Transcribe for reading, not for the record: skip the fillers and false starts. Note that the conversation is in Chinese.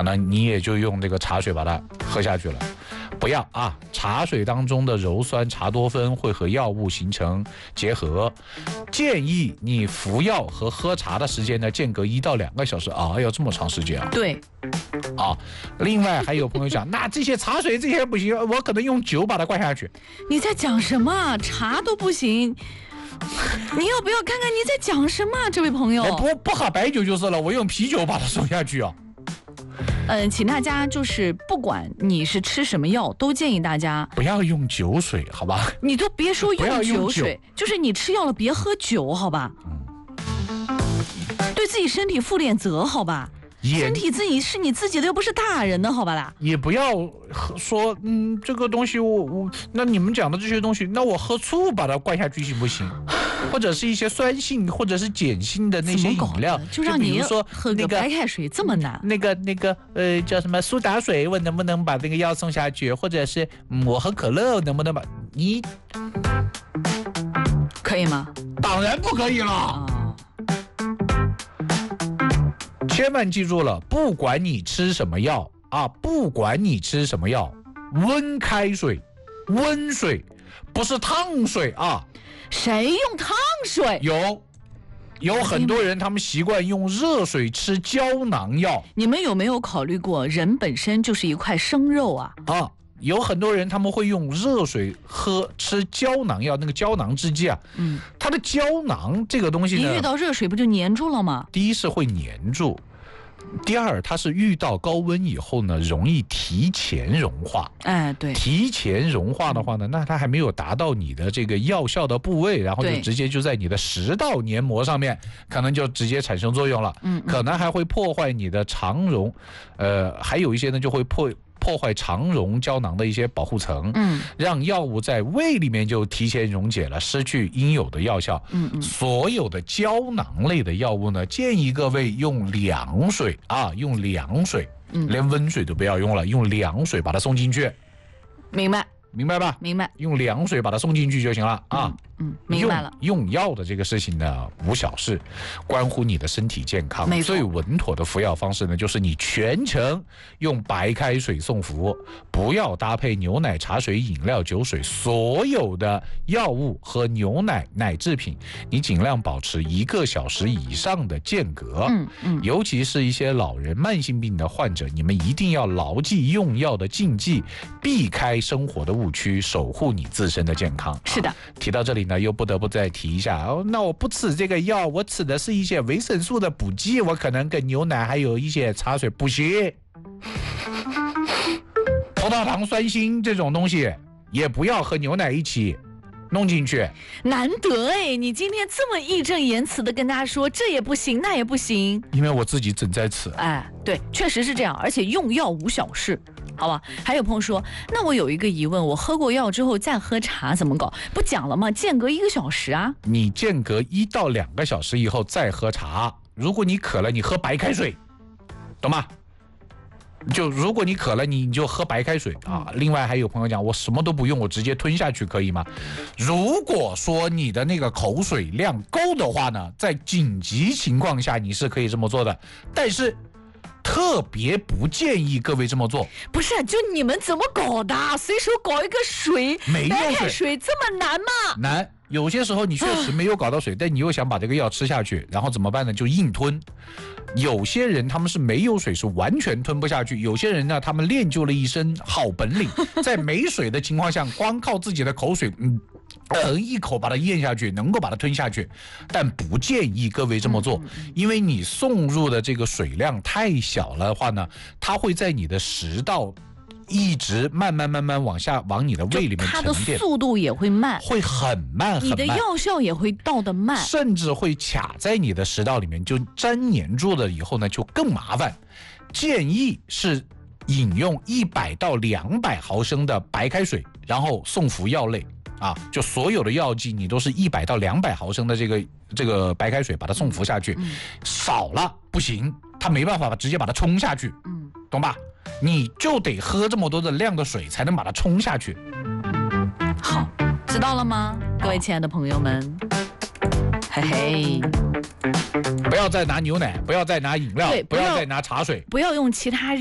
可能你也就用这个茶水把它喝下去了。不要啊！茶水当中的鞣酸茶多酚会和药物形成结合，建议你服药和喝茶的时间呢间隔1到2个小时啊，要这么长时间啊？ 对， 啊，另外还有朋友讲，那这些茶水这些不行，我可能用酒把它灌下去。 你在讲什么？茶都不行。你要不要看看你在讲什么，这位朋友？ 不喝白酒就是了，我用啤酒把它送下去啊。 请大家就是不管你是吃什么药，都建议大家不要用酒水，好吧？ 你都别说用酒水，就是你吃药了别喝酒，好吧？对自己身体负点责，好吧？身体自己是你自己的，又不是大人的，好吧啦？ 也不要说这个东西那你们讲的这些东西，那我喝醋把它灌下去行不行？或者是一些酸性或者是碱性的那些饮料， 就让你喝个白开水这么难？ 那个叫什么苏打水，我能不能把那个药送下去？或者是我喝可乐，能不能把你可以吗？ 当然不可以了。千万记住了，不管你吃什么药啊，不管你吃什么药，温开水，温水，不是烫水啊。 谁用烫水？ 有很多人他们习惯用热水吃胶囊药。 你们有没有考虑过，人本身就是一块生肉啊？ 有很多人他们会用热水吃胶囊药，那个胶囊制剂啊，它的胶囊这个东西呢， 一遇到热水不就粘住了吗？ 第一是会粘住，第二它是遇到高温以后呢，容易提前融化。 对， 提前融化的话呢，那它还没有达到你的这个药效的部位，然后就直接就在你的食道黏膜上面，可能就直接产生作用了。可能还会破坏你的肠溶，还有一些呢就会破坏肠溶胶囊的一些保护层，让药物在胃里面就提前溶解了，失去应有的药效。所有的胶囊类的药物呢，建议各位用凉水啊，用凉水，连温水都不要用了，用凉水把它送进去。明白吧？明白。用凉水把它送进去就行了啊。 明白了。 用药的这个事情呢，无小事，关乎你的身体健康。最稳妥的服药方式呢，就是你全程用白开水送服，不要搭配牛奶、茶水、饮料、酒水，所有的药物和牛奶、奶制品，你尽量保持1个小时以上的间隔。尤其是一些老人、慢性病的患者，你们一定要牢记用药的禁忌，避开生活的误区，守护你自身的健康。 是的。 提到这里呢，又不得不再提一下那我不吃这个药，我吃的是一些维生素的补剂，我可能跟牛奶还有一些茶水不行。葡萄糖酸锌这种东西也不要和牛奶一起弄进去。 难得你今天这么义正言辞的跟大家说，这也不行那也不行， 因为我自己正在吃。 对，确实是这样，而且用药无小事，好吧？还有朋友说，那我有一个疑问，我喝过药之后再喝茶怎么搞？不讲了吗？间隔1个小时啊。 你间隔1到2个小时以后再喝茶，如果你渴了，你喝白开水，懂吗？就如果你渴了，你就喝白开水啊。另外还有朋友讲，我什么都不用，我直接吞下去可以吗？如果说你的那个口水量够的话呢，在紧急情况下你是可以这么做的，但是特别不建议各位这么做。 不是，就你们怎么搞的？随手搞一个水，白开水这么难吗？ 难。有些时候你确实没有搞到水，但你又想把这个药吃下去，然后怎么办呢？就硬吞。有些人他们是没有水是完全吞不下去，有些人呢他们练就了一身好本领，在没水的情况下，光靠自己的口水，一口把它咽下去，能够把它吞下去。但不建议各位这么做，因为你送入的这个水量太小了的话呢，它会在你的食道一直慢慢往下往你的胃里面沉淀，它的速度也会慢， 会很慢， 你的药效也会到得慢， 甚至会卡在你的食道里面，就粘黏住了以后呢，就更麻烦。建议是饮用100到200毫升的白开水，然后送服药类啊，就所有的药剂你都是100到200毫升的这个白开水把它送服下去，少了不行，它没办法直接把它冲下去，懂吧？你就得喝这么多的量的水才能把它冲下去。 好，知道了吗，各位亲爱的朋友们？嘿嘿， 不要再拿牛奶，不要再拿饮料，不要再拿茶水， 不要用其他